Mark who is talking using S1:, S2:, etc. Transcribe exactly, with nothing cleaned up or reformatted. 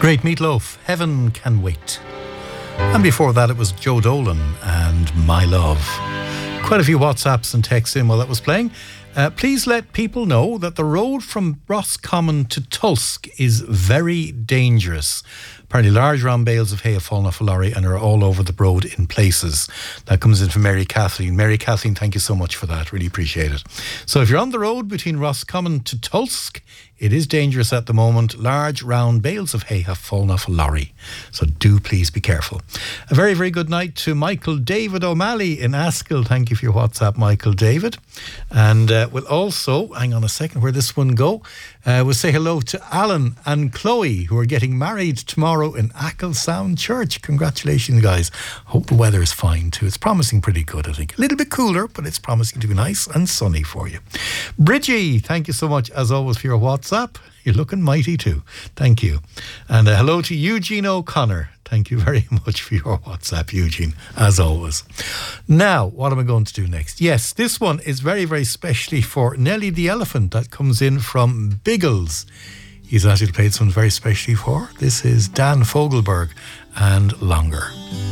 S1: Great Meatloaf, Heaven Can Wait. And before that it was Joe Dolan and My Love. Quite a few WhatsApps and texts in while that was playing. Uh, please let people know that the road from Roscommon to Tulsk is very dangerous. Apparently large round bales of hay have fallen off a lorry and are all over the road in places. That comes in from Mary Kathleen. Mary Kathleen, thank you so much for that. Really appreciate it. So if you're on the road between Roscommon to Tulsk, it is dangerous at the moment. Large round bales of hay have fallen off a lorry. So do please be careful. A very, very good night to Michael David O'Malley in Askill. Thank you for your WhatsApp, Michael David. And uh, we'll also, hang on a second, where this one go? Uh, we'll say hello to Alan and Chloe, who are getting married tomorrow in Acklesound Church. Congratulations, guys. Hope the weather is fine too. It's promising pretty good, I think. A little bit cooler, but it's promising to be nice and sunny for you. Bridgie, thank you so much, as always, for your WhatsApp. You're looking mighty too. Thank you. And uh, hello to Eugene O'Connor. Thank you very much for your WhatsApp, Eugene, as always. Now, what am I going to do next? Yes, this one is very, very specially for Nelly the Elephant. That comes in from Biggles. He's actually played someone very specially for. This is Dan Fogelberg and Longer.